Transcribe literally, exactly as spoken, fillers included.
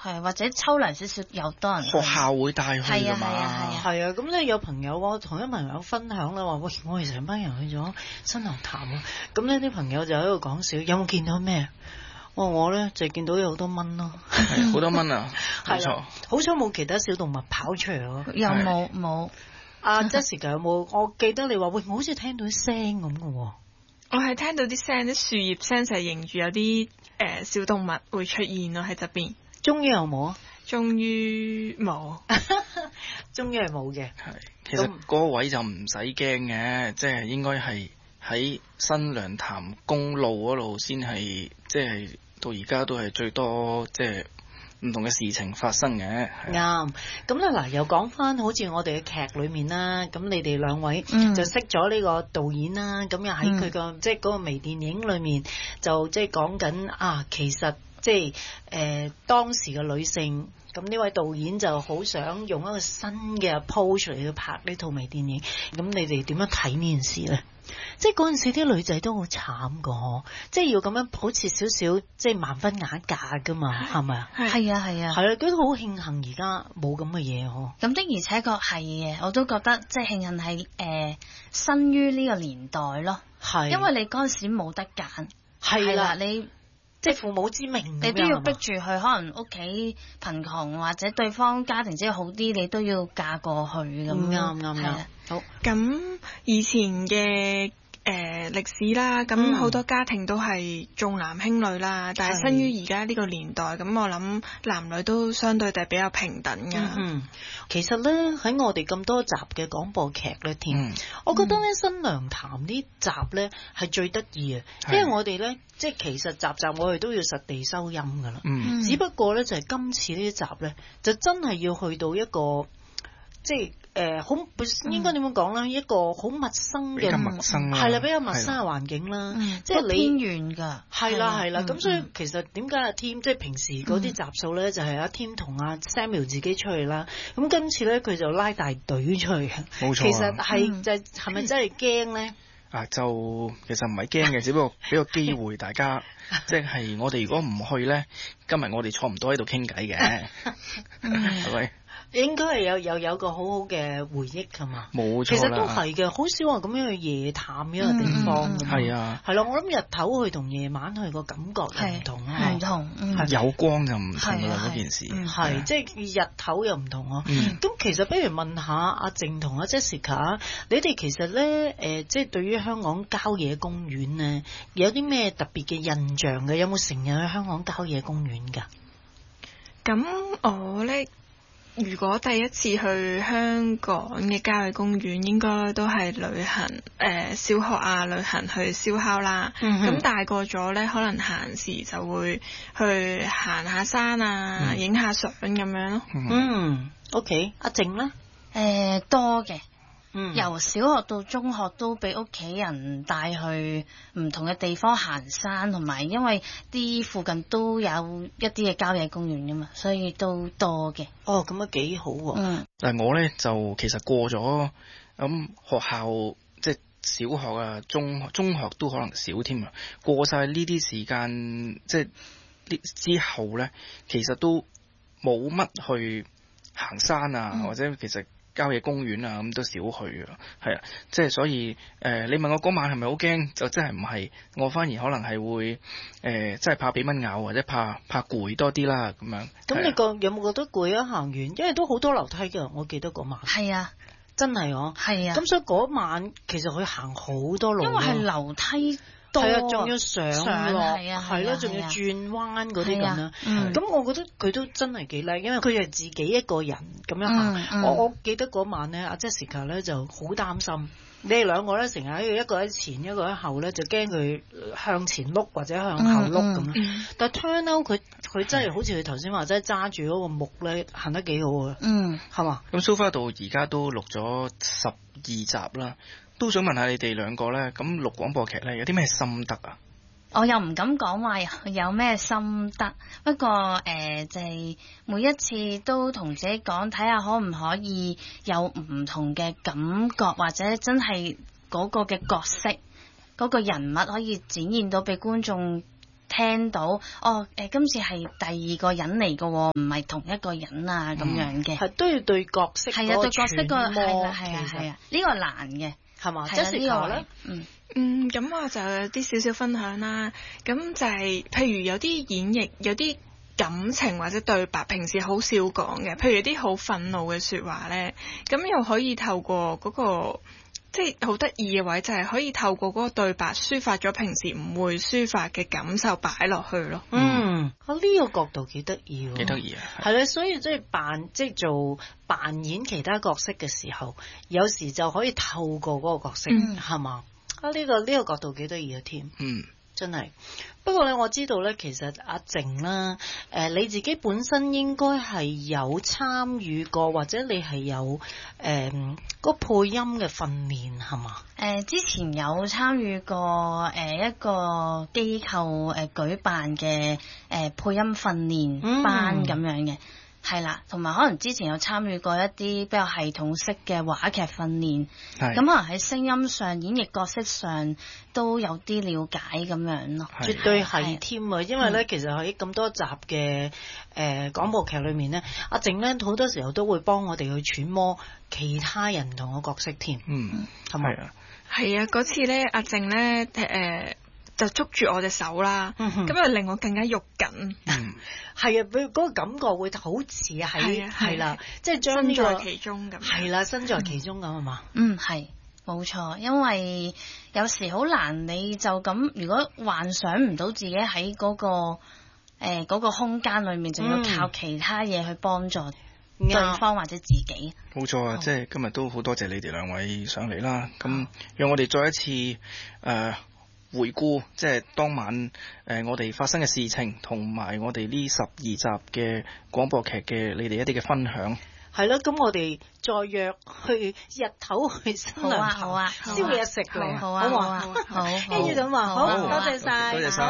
係或者抽涼少少有多人。 學校會帶去㗎嘛？ 係啊係啊係啊。 係啊，咁咧有朋友我同一朋友分享啦，話喂，我哋成班人去咗新娘潭啊，咁呢啲朋友就喺度講笑，有冇見到咩？我我咧就見到有好多蚊咯， 好多蚊啊，冇錯。 好彩冇其他小動物跑出嚟咯。 又冇冇。 阿 Jessica 有冇？我記得你話喂，我好似聽到啲聲咁嘅喎。 我係聽到啲聲，啲樹葉聲就係認住有啲誒、呃、小動物會出現咯喺側邊。 終於有冇啊？ 終於冇， 終於係冇嘅。 係，其實嗰個位就唔使驚嘅，即係應該係喺新娘潭公路嗰度先係，即係到而家都係最多即係唔同嘅事情發生嘅。 啱，咁咧嗱，又講翻好似我哋嘅劇裏面啦，咁你哋兩位就識咗呢個導演啦，咁、嗯、又喺佢個即係嗰個微電影裏面就即係講緊啊，其實即係誒當時嘅女性，咁呢位導演就好想用一個新嘅 approach 嚟去拍呢套微電影，咁你哋點樣睇呢件事咧？即係嗰陣時啲女仔都好慘噶，即係要咁樣好似少少即係萬分雅嫁噶嘛，係咪啊？ 係啊係啊， 係啊，都好慶幸而家冇咁嘅嘢嗬。 咁的而且確係嘅，我都覺得即係慶幸係誒、呃、生於呢個年代咯，係，因為你嗰陣時冇得揀，係啦，你即係父母之命， 你都要逼住去，可能屋企貧窮或者對方家庭只係好啲，你都要嫁過去咁。 啱啱啱。好， 咁以前嘅誒歷史啦，咁好多家庭都係重男輕女啦，嗯、但係生於而家呢個年代，咁我諗男女都相對地比較平等㗎。 嗯，其實咧喺我哋咁多集嘅廣播劇咧，添、嗯，我覺得咧、嗯、新娘潭呢集咧係最得意啊，因為我哋咧即係其實集集我哋都要實地收音㗎啦，嗯，只不過咧就係、是、今次呢一集咧就真係要去到一個即係。誒好、呃、應該點樣講啦？一個好陌生嘅，係啦，比較陌生嘅環境啦。即係你偏遠㗎， 係啦係啦。咁所以其實點解阿 Tim 即係平時嗰啲集數咧，就係阿 Tim 同阿 Samuel 自己出去啦。咁今次咧佢就拉大隊出去。冇錯、啊。其實係、嗯、就係咪真係驚咧？ 啊，就其實唔係驚嘅，只不過俾個機會大家，即係我哋如果唔去咧，今日我哋坐唔到喺度傾偈嘅，係咪？ 應該係有有有個好好嘅回憶㗎嘛， 冇錯， 其實都係嘅，好少話咁樣去夜探一個地方。係、嗯、啊，係咯，我諗日頭去同夜晚去個感覺又唔同啊，唔同、嗯， 有光就唔同啦嗰件事， 係即係日頭又唔同啊。咁、嗯、其實不如問下阿靜同阿 Jessica， 你哋其實咧誒、呃，即係對於香港郊野公園咧，有啲咩特別嘅印象嘅？有冇成日去香港郊野公園㗎？ 咁我咧。如果第一次去香港嘅郊野公園，應該都係旅行，誒、呃、小學啊旅行去燒烤啦。咁、嗯、大個咗咧，可能閒時就會去行下山啊，影、嗯、下相咁樣咯。 嗯 ，OK， 阿靜咧，誒、 呃、多嘅。 嗯、 由小學到中學都俾屋企人帶去唔同嘅地方行山，同埋因為啲附近都有一啲嘅郊野公園噶嘛，所以都多嘅。 哦，咁啊幾好喎。 嗯， 但係我咧就其實過咗咁、嗯、學校，即係小學啊、中中學都可能少添啊。過晒呢啲時間，即係呢之後咧，其實都冇乜去行山啊，嗯、或者其實。郊野公園啊，咁都少去啊，係啊，即係所以誒、呃，你問我嗰晚係咪好驚？就真係唔係，我反而可能係會誒，即、呃、係怕俾蚊咬或者怕怕攰多啲啦咁樣。 咁你覺有冇覺得攰啊？行完，因為都好多樓梯㗎，我記得嗰晚。 係啊， 真係哦。係啊。咁所以嗰晚其實佢行好多路。 因為係樓梯。 係啊，仲要上落， 係啊， 係咯，仲要轉彎嗰啲咁樣。咁我覺得佢都真係幾叻，因為佢係自己一個人咁樣行。嗯嗯、我我記得嗰晚咧，阿 Jessica 咧就好擔心，你哋兩個咧成日喺度一個喺前，一個喺後咧，就驚佢向前碌或者向後碌咁。嗯嗯、但係 turn out 佢佢真係好似佢頭先話，真係揸住嗰個木咧行得幾好啊。嗯，係嘛？ 咁 so far 到而家都錄咗十二集啦。都想問下你哋兩個咧，咁錄廣播劇咧有啲咩心得啊？ 我又唔敢講話有咩心得，不過誒、呃、就係、是、每一次都同自己講，睇下可唔可以有唔同嘅感覺，或者真係嗰個嘅角色、嗰、那個人物可以展現到俾觀眾聽到哦誒，今次係第二個人嚟嘅喎，唔係同一個人啊咁樣嘅。 係都要對角色係啊，對角色個係啊係啊其實係啊，呢個難嘅係嘛？ 係啊呢個咧， 嗯嗯，咁我就有啲少少分享啦。咁就係、是、譬如有啲演繹，有啲感情或者對白，平時好少講嘅，譬如有啲好憤怒嘅説話咧，咁又可以透過嗰、那個。即係好得意嘅位，就係可以透過嗰個對白抒發咗平時唔會抒發嘅感受擺落去咯。 嗯，我呢個角度幾得意喎。 幾得意啊！ 係咧，所以即係扮即係做扮演其他角色嘅時候，有時就可以透過嗰個角色係嘛？啊呢個呢個角度幾得意啊添。嗯。真係，不過咧，我知道咧，其實阿靜啦，誒、呃，你自己本身應該係有參與過，或者你係有誒、呃那個配音嘅訓練係嘛？ 誒、呃，之前有參與過誒、呃、一個機構誒、呃、舉辦嘅誒、呃、配音訓練班咁樣嘅。嗯係啦，同埋可能之前有參與過一啲比較系統式嘅話劇訓練，咁可能喺聲音上、演繹角色上都有啲了解咁樣咯。 絕對係添啊！因為咧，其實喺咁多集嘅誒、呃、廣播劇裏面咧，阿靜咧好多時候都會幫我哋去揣摩其他人唔同嘅角色添。 嗯，係咪啊？ 係啊！嗰次咧，阿靜咧誒。呃就捉住我隻手啦，咁、嗯、又令我更加喐緊。 嗯， 係啊，佢嗰個感覺會好似喺係啦，即係將呢個身在其中咁。係啦，身在其中咁係嘛？ 嗯，係冇錯，因為有時好難，你就咁如果幻想唔到自己喺嗰、嗰個誒嗰、呃嗰個空間裏面，就要靠其他嘢去幫助對方或者自己。 冇錯啊！即係今日都好多謝你哋兩位上嚟啦。咁讓我哋再一次誒。呃回顧即係當晚誒、呃、我哋發生嘅事情，同埋我哋呢十二集嘅廣播劇嘅你哋一啲嘅分享。 係咯，咁我哋再約去日頭去新娘好啊好啊， 燒嘢食嚟， 好啊好啊好啊， 跟住咁話好，多謝晒。